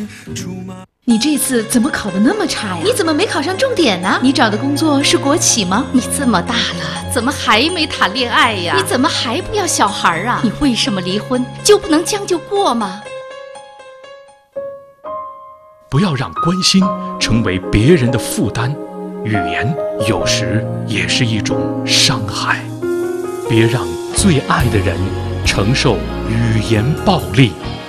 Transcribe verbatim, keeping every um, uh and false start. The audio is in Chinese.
你这次怎么考得那么差呀？你怎么没考上重点呢？你找的工作是国企吗？ 你这么大了，怎么还没谈恋爱呀？你怎么还不要小孩啊？你为什么离婚？就不能将就过吗？ 不要让关心成为别人的负担，语言有时也是一种伤害。别让最爱的人承受语言暴力。